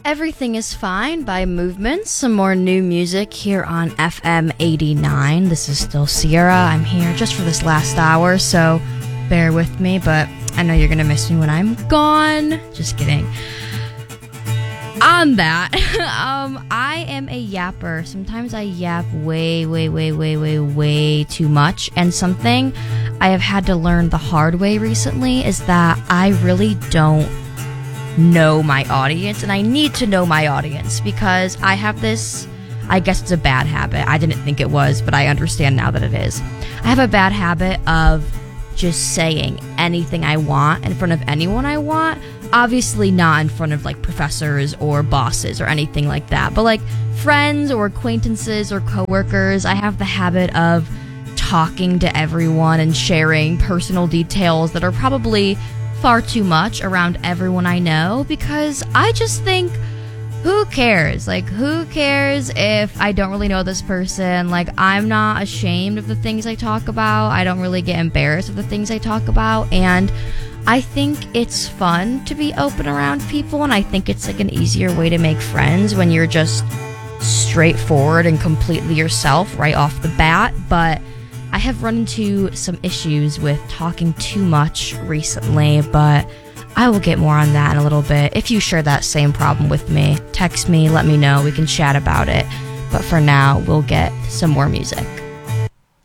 Everything is Fine by Movements. Some more new music here on FM 89. This is still Sierra. I'm here just for this last hour, so bear with me, but I know you're going to miss me when I'm gone. Just kidding. On that, I am a yapper. Sometimes I yap way too much, and something I have had to learn the hard way recently is that I really don't know my audience, and I need to know my audience because I have this, I guess it's a bad habit. I didn't think it was, but I understand now that it is. I have a bad habit of just saying anything I want in front of anyone I want. Obviously not in front of like professors or bosses or anything like that, but like friends or acquaintances or coworkers. I have the habit of talking to everyone and sharing personal details that are probably far too much around everyone I know, because I just think, who cares? Like, who cares if I don't really know this person? Like, I'm not ashamed of the things I talk about. I don't really get embarrassed of the things I talk about, and I think it's fun to be open around people, and I think it's like an easier way to make friends when you're just straightforward and completely yourself right off the bat. But I have run into some issues with talking too much recently, but I will get more on that in a little bit. If you share that same problem with me, text me, let me know, we can chat about it. But for now, we'll get some more music.